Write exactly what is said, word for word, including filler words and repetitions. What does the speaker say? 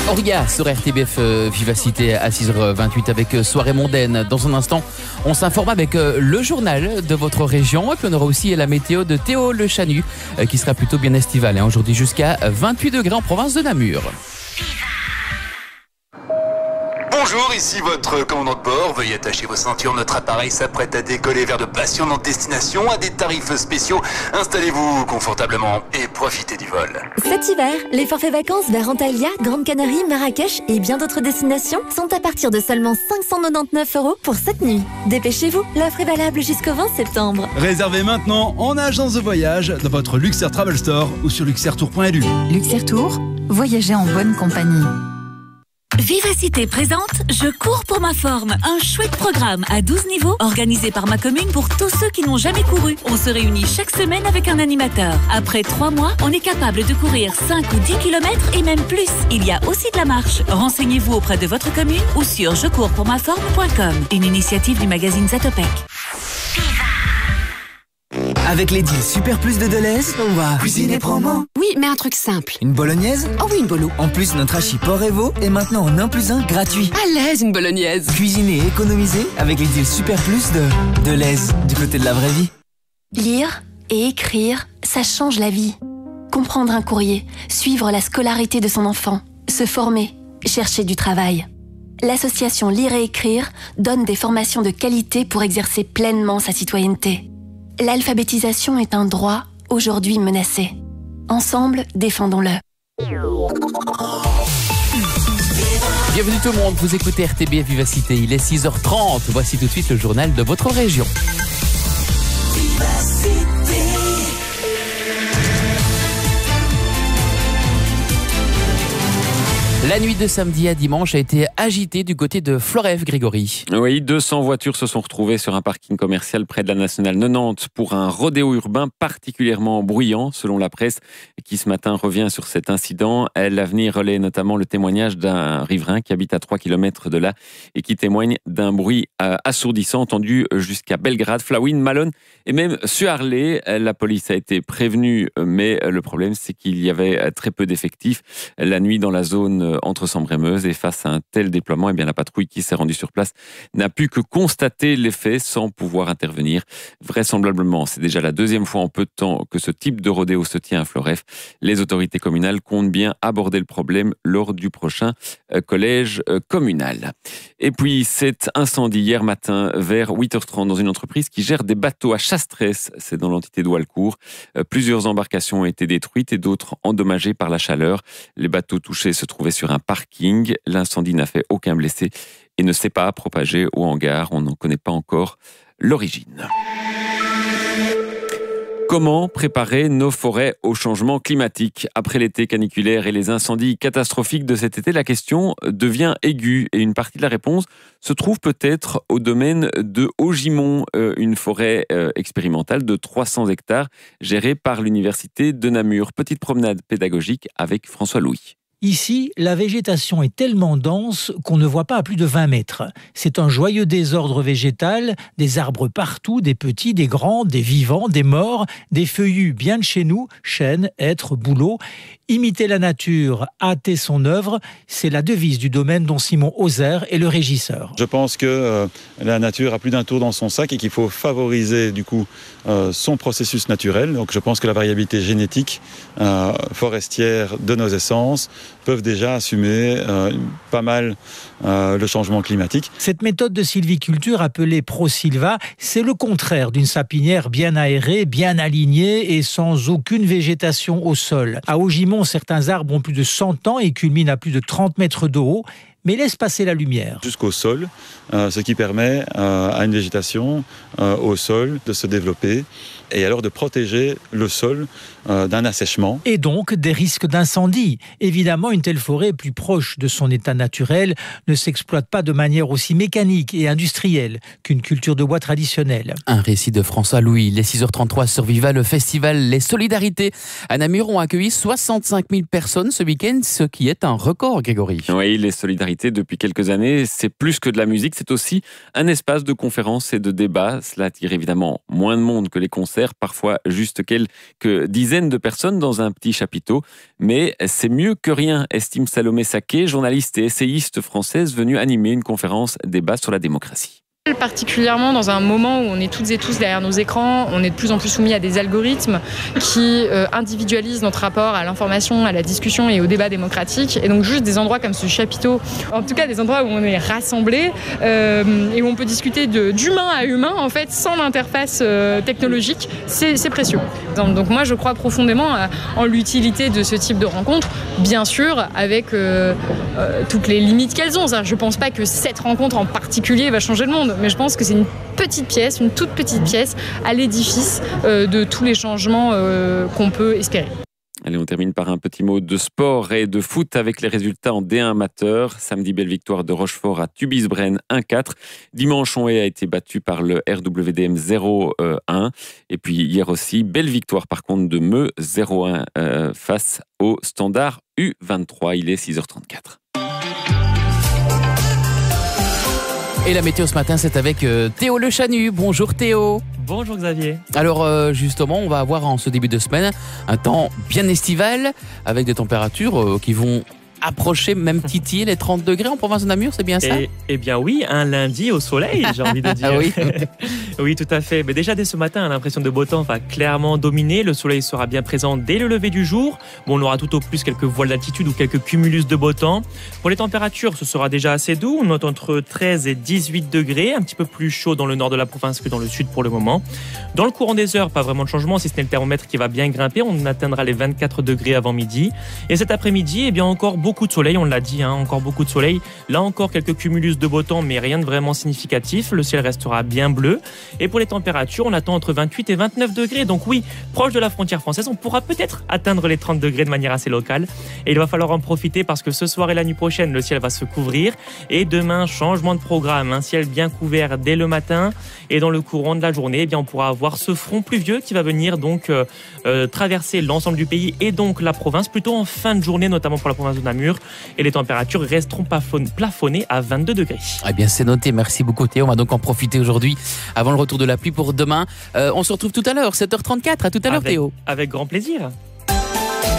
Auria sur R T B F euh, Vivacité à six heures vingt-huit avec euh, Soirée mondaine. Dans un instant, on s'informe avec euh, le journal de votre région. Et puis on aura aussi la météo de Théo Le Chanu euh, qui sera plutôt bien estivale. Hein, aujourd'hui jusqu'à vingt-huit degrés en province de Namur. Bonjour, ici votre commandant de bord. Veuillez attacher vos ceintures. Notre appareil s'apprête à décoller vers de passionnantes destinations à des tarifs spéciaux. Installez-vous confortablement et profitez du vol. Cet hiver, les forfaits vacances vers Antalya, Grande Canarie, Marrakech et bien d'autres destinations sont à partir de seulement cinq cent quatre-vingt-dix-neuf euros pour cette nuit. Dépêchez-vous, l'offre est valable jusqu'au vingt septembre. Réservez maintenant en agence de voyage dans votre Luxair Travel Store ou sur luxairtour point l u. Luxair Tour, voyagez en bonne compagnie. Vivacité présente Je cours pour ma forme, un chouette programme à douze niveaux organisé par ma commune pour tous ceux qui n'ont jamais couru. On se réunit chaque semaine avec un animateur. Après trois mois, on est capable de courir cinq ou dix kilomètres et même plus. Il y a aussi de la marche. Renseignez-vous auprès de votre commune ou sur je cours pour ma forme point com. Une initiative du magazine Zatopek. Avec les deals Super Plus de Deleuze, on va cuisiner promo. Oui, mais un truc simple. Une bolognaise? Oh oui, une bolo. En plus, notre hachis porc Evo est maintenant en un plus un gratuit. À l'aise, une bolognaise. Cuisiner et économiser avec les deals Super Plus de Deleuze, du côté de la vraie vie. Lire et écrire, ça change la vie. Comprendre un courrier, suivre la scolarité de son enfant, se former, chercher du travail. L'association Lire et Écrire donne des formations de qualité pour exercer pleinement sa citoyenneté. L'alphabétisation est un droit, aujourd'hui menacé. Ensemble, défendons-le. Bienvenue tout le monde, vous écoutez R T B Vivacité, il est six heures trente. Voici tout de suite le journal de votre région. La nuit de samedi à dimanche a été agitée du côté de Florève, Grégory. Oui, deux cents voitures se sont retrouvées sur un parking commercial près de la nationale quatre-vingt-dix pour un rodéo urbain particulièrement bruyant, selon la presse, qui ce matin revient sur cet incident. L'avenir relaie notamment le témoignage d'un riverain qui habite à trois kilomètres de là et qui témoigne d'un bruit assourdissant entendu jusqu'à Belgrade, Flawin, Malone et même Suarlé. La police a été prévenue, mais le problème c'est qu'il y avait très peu d'effectifs la nuit dans la zone entre Sambre et Meuse, et face à un tel déploiement, eh bien, la patrouille qui s'est rendue sur place n'a pu que constater les faits sans pouvoir intervenir. Vraisemblablement, c'est déjà la deuxième fois en peu de temps que ce type de rodéo se tient à Florève. Les autorités communales comptent bien aborder le problème lors du prochain collège communal. Et puis, cet incendie hier matin vers huit heures trente dans une entreprise qui gère des bateaux à Chastresse, c'est dans l'entité de Walcourt. Plusieurs embarcations ont été détruites et d'autres endommagées par la chaleur. Les bateaux touchés se trouvaient sur un parking. L'incendie n'a fait aucun blessé et ne s'est pas propagé au hangar. On n'en connaît pas encore l'origine. Comment préparer nos forêts au changement climatique? Après l'été caniculaire et les incendies catastrophiques de cet été, la question devient aiguë et une partie de la réponse se trouve peut-être au domaine de Haut-Gimont, une forêt expérimentale de trois cents hectares gérée par l'université de Namur. Petite promenade pédagogique avec François Louis. Ici, la végétation est tellement dense qu'on ne voit pas à plus de vingt mètres. C'est un joyeux désordre végétal, des arbres partout, des petits, des grands, des vivants, des morts, des feuillus bien de chez nous, chênes, hêtres, bouleaux. Imiter la nature, hâter son œuvre, c'est la devise du domaine dont Simon Hauser est le régisseur. Je pense que euh, la nature a plus d'un tour dans son sac et qu'il faut favoriser du coup euh, son processus naturel. Donc je pense que la variabilité génétique euh, forestière de nos essences peuvent déjà assumer euh, pas mal euh, le changement climatique. Cette méthode de sylviculture appelée ProSylva, c'est le contraire d'une sapinière bien aérée, bien alignée et sans aucune végétation au sol. À Haut-Gimont, certains arbres ont plus de cent ans et culminent à plus de trente mètres de haut, mais laissent passer la lumière. Jusqu'au sol, euh, ce qui permet euh, à une végétation euh, au sol de se développer et alors de protéger le sol euh, d'un assèchement. Et donc des risques d'incendie. Évidemment, une telle forêt plus proche de son état naturel ne s'exploite pas de manière aussi mécanique et industrielle qu'une culture de bois traditionnelle. Un récit de François Louis. Les six heures trente-trois sur Viva, le festival Les Solidarités à Namur ont accueilli soixante-cinq mille personnes ce week-end, ce qui est un record, Grégory. Oui, les Solidarités particularité depuis quelques années. C'est plus que de la musique, c'est aussi un espace de conférences et de débats. Cela attire évidemment moins de monde que les concerts, parfois juste quelques dizaines de personnes dans un petit chapiteau. Mais c'est mieux que rien, estime Salomé Saquet, journaliste et essayiste française venue animer une conférence débat sur la démocratie. Particulièrement dans un moment où on est toutes et tous derrière nos écrans, on est de plus en plus soumis à des algorithmes qui euh, individualisent notre rapport à l'information, à la discussion et au débat démocratique. Et donc juste des endroits comme ce chapiteau, en tout cas des endroits où on est rassemblés euh, et où on peut discuter de, d'humain à humain en fait sans l'interface euh, technologique, c'est, c'est précieux. Donc moi je crois profondément à, en l'utilité de ce type de rencontres, bien sûr avec euh, euh, toutes les limites qu'elles ont. Je ne pense pas que cette rencontre en particulier va changer le monde. Mais je pense que c'est une petite pièce, une toute petite pièce à l'édifice euh, de tous les changements euh, qu'on peut espérer. Allez, on termine par un petit mot de sport et de foot avec les résultats en D un amateur. Samedi, belle victoire de Rochefort à Tubis-Brennes un quatre. Dimanche, Onhaye a été battu par le R W D M zéro un. Et puis hier aussi, belle victoire par contre de Meux zéro un euh, face au Standard U vingt-trois. Il est six heures trente-quatre. Et la météo ce matin, c'est avec euh, Théo Le Chanu. Bonjour Théo. Bonjour Xavier. Alors euh, justement, on va avoir en ce début de semaine un temps bien estival avec des températures euh, qui vont approcher, même titiller les trente degrés en province de Namur, c'est bien ça? Eh, eh bien oui, un lundi au soleil, j'ai envie de dire. Ah oui. Oui, tout à fait. Mais déjà dès ce matin, l'impression de beau temps va clairement dominer. Le soleil sera bien présent dès le lever du jour. Bon, on aura tout au plus quelques voiles d'altitude ou quelques cumulus de beau temps. Pour les températures, ce sera déjà assez doux. On note entre treize et dix-huit degrés, un petit peu plus chaud dans le nord de la province que dans le sud pour le moment. Dans le courant des heures, pas vraiment de changement, si ce n'est le thermomètre qui va bien grimper. On atteindra les vingt-quatre degrés avant midi. Et cet après-midi, eh bien encore beaucoup de soleil, on l'a dit, hein, encore beaucoup de soleil. Là encore quelques cumulus de beau temps, mais rien de vraiment significatif. Le ciel restera bien bleu. Et pour les températures, on attend entre vingt-huit et vingt-neuf degrés. Donc oui, proche de la frontière française, on pourra peut-être atteindre les trente degrés de manière assez locale. Et il va falloir en profiter parce que ce soir et la nuit prochaine, le ciel va se couvrir. Et demain, changement de programme. Un ciel bien couvert dès le matin. Et dans le courant de la journée, eh bien, on pourra avoir ce front pluvieux qui va venir donc euh, euh, traverser l'ensemble du pays et donc la province, plutôt en fin de journée, notamment pour la province de Namur. Et les températures resteront plafonnées à vingt-deux degrés. Eh bien, c'est noté. Merci beaucoup, Théo. On va donc en profiter aujourd'hui avant le retour de la pluie pour demain. Euh, on se retrouve tout à l'heure, sept heures trente-quatre. À tout à l'heure, avec, Théo. Avec grand plaisir.